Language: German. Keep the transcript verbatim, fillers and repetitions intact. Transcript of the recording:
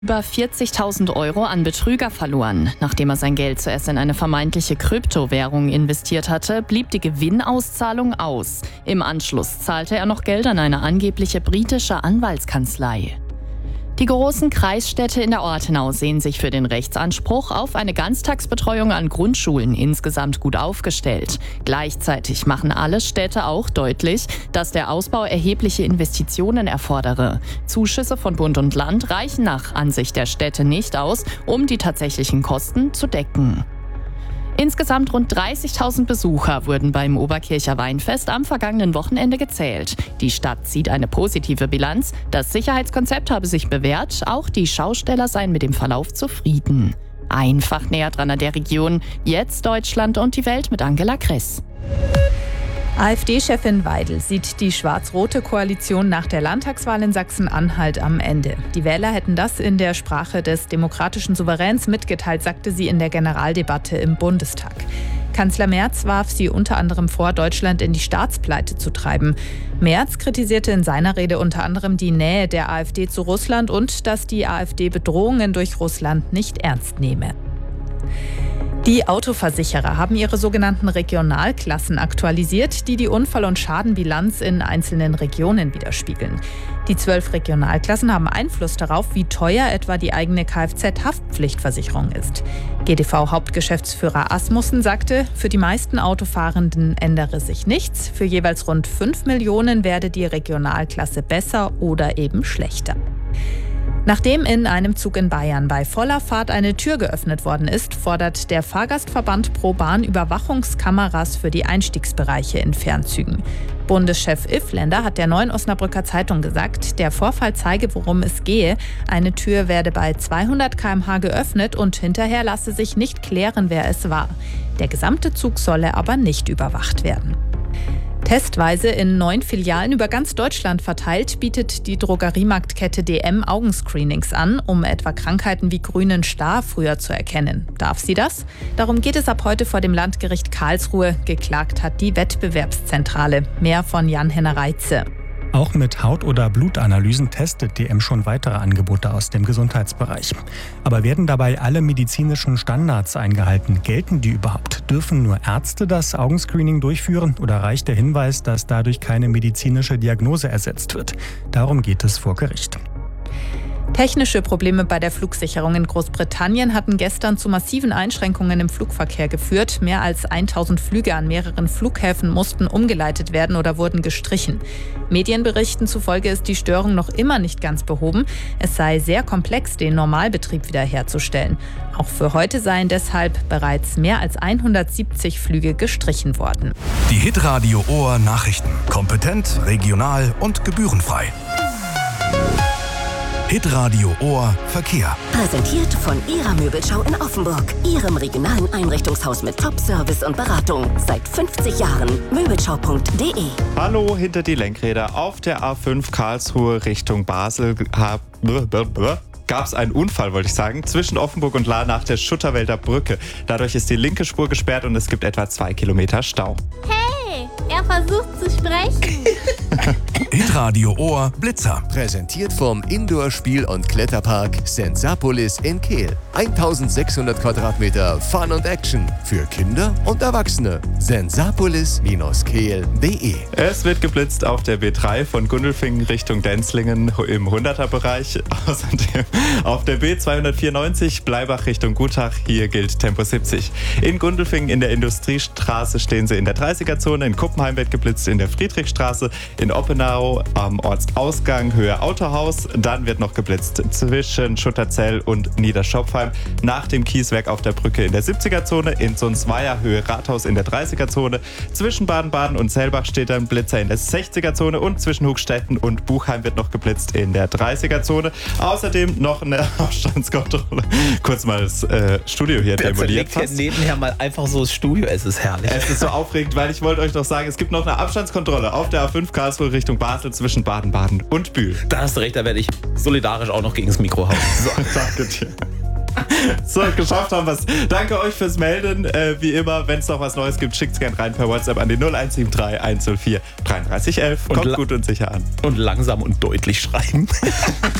Über vierzigtausend Euro an Betrüger verloren. Nachdem er sein Geld zuerst in eine vermeintliche Kryptowährung investiert hatte, blieb die Gewinnauszahlung aus. Im Anschluss zahlte er noch Geld an eine angebliche britische Anwaltskanzlei. Die großen Kreisstädte in der Ortenau sehen sich für den Rechtsanspruch auf eine Ganztagsbetreuung an Grundschulen insgesamt gut aufgestellt. Gleichzeitig machen alle Städte auch deutlich, dass der Ausbau erhebliche Investitionen erfordere. Zuschüsse von Bund und Land reichen nach Ansicht der Städte nicht aus, um die tatsächlichen Kosten zu decken. Insgesamt rund dreißigtausend Besucher wurden beim Oberkircher Weinfest am vergangenen Wochenende gezählt. Die Stadt zieht eine positive Bilanz. Das Sicherheitskonzept habe sich bewährt. Auch die Schausteller seien mit dem Verlauf zufrieden. Einfach näher dran an der Region. Jetzt Deutschland und die Welt mit Angela Kress. AfD-Chefin Weidel sieht die schwarz-rote Koalition nach der Landtagswahl in Sachsen-Anhalt am Ende. Die Wähler hätten das in der Sprache des demokratischen Souveräns mitgeteilt, sagte sie in der Generaldebatte im Bundestag. Kanzler Merz warf sie unter anderem vor, Deutschland in die Staatspleite zu treiben. Merz kritisierte in seiner Rede unter anderem die Nähe der AfD zu Russland und dass die AfD Bedrohungen durch Russland nicht ernst nehme. Die Autoversicherer haben ihre sogenannten Regionalklassen aktualisiert, die die Unfall- und Schadenbilanz in einzelnen Regionen widerspiegeln. Die zwölf Regionalklassen haben Einfluss darauf, wie teuer etwa die eigene Kfz-Haftpflichtversicherung ist. G D V-Hauptgeschäftsführer Asmussen sagte, für die meisten Autofahrenden ändere sich nichts. Für jeweils rund fünf Millionen werde die Regionalklasse besser oder eben schlechter. Nachdem in einem Zug in Bayern bei voller Fahrt eine Tür geöffnet worden ist, fordert der Fahrgastverband ProBahn Überwachungskameras für die Einstiegsbereiche in Fernzügen. Bundeschef Iffländer hat der Neuen Osnabrücker Zeitung gesagt, der Vorfall zeige, worum es gehe. Eine Tür werde bei zweihundert Kilometer pro Stunde geöffnet und hinterher lasse sich nicht klären, wer es war. Der gesamte Zug solle aber nicht überwacht werden. Testweise in neun Filialen über ganz Deutschland verteilt, bietet die Drogeriemarktkette D M Augenscreenings an, um etwa Krankheiten wie grünen Star früher zu erkennen. Darf sie das? Darum geht es ab heute vor dem Landgericht Karlsruhe. Geklagt hat die Wettbewerbszentrale. Mehr von Jan-Henner Reitze. Auch mit Haut- oder Blutanalysen testet D M schon weitere Angebote aus dem Gesundheitsbereich. Aber werden dabei alle medizinischen Standards eingehalten? Gelten die überhaupt? Dürfen nur Ärzte das Augenscreening durchführen oder reicht der Hinweis, dass dadurch keine medizinische Diagnose ersetzt wird? Darum geht es vor Gericht. Technische Probleme bei der Flugsicherung in Großbritannien hatten gestern zu massiven Einschränkungen im Flugverkehr geführt. Mehr als tausend Flüge an mehreren Flughäfen mussten umgeleitet werden oder wurden gestrichen. Medienberichten zufolge ist die Störung noch immer nicht ganz behoben. Es sei sehr komplex, den Normalbetrieb wiederherzustellen. Auch für heute seien deshalb bereits mehr als hundertsiebzig Flüge gestrichen worden. Die Hitradio Ohr Nachrichten. Kompetent, regional und gebührenfrei. Hitradio Ohr Verkehr. Präsentiert von Ihrer Möbelschau in Offenburg. Ihrem regionalen Einrichtungshaus mit Top-Service und Beratung. Seit fünfzig Jahren. Möbelschau punkt de. Hallo, hinter die Lenkräder. Auf der A fünf Karlsruhe Richtung Basel gab es einen Unfall, wollte ich sagen, zwischen Offenburg und Lahr nach der Schutterwälder Brücke. Dadurch ist die linke Spur gesperrt und es gibt etwa zwei Kilometer Stau. Hey, er versucht zu sprechen. Hitradio Ohr Blitzer. Präsentiert vom Indoor-Spiel- und Kletterpark Sensapolis in Kehl. eintausendsechshundert Quadratmeter Fun und Action für Kinder und Erwachsene. sensapolis Kehl punkt de. Es wird geblitzt auf der B drei von Gundelfingen Richtung Denzlingen im hunderter-Bereich. Außerdem auf der B zweihundertvierundneunzig Bleibach Richtung Gutach. Hier gilt Tempo siebzig. In Gundelfingen in der Industriestraße stehen sie in der dreißiger-Zone. In Kuppenheim wird geblitzt in der Friedrichstraße. In Oppenau am Ortsausgang Höhe Autohaus. Dann wird noch geblitzt zwischen Schutterzell und Niederschopfheim. Nach dem Kieswerk auf der Brücke in der siebziger-Zone. In Sonsweier Höhe Rathaus in der dreißiger-Zone. Zwischen Baden-Baden und Sellbach steht ein Blitzer in der sechziger-Zone. Und zwischen Hugstetten und Buchheim wird noch geblitzt in der dreißiger-Zone. Außerdem noch eine Abstandskontrolle. Kurz mal das äh, Studio hier demoliert. Hier nebenher mal einfach so das Studio. Es ist herrlich. Es ist so aufregend, weil ich wollte euch noch sagen, es gibt noch eine Abstandskontrolle auf der A fünf Karlsruhe Richtung Basel zwischen Baden-Baden und Bühl. Da hast du recht, da werde ich solidarisch auch noch gegen das Mikro hauen. So, danke dir. So, geschafft haben wir es. Danke euch fürs Melden. Äh, wie immer, wenn es noch was Neues gibt, schickt es gerne rein per WhatsApp an die null eins sieben drei eins null vier dreiunddreißig elf. Kommt la- gut und sicher an. Und langsam und deutlich schreiben.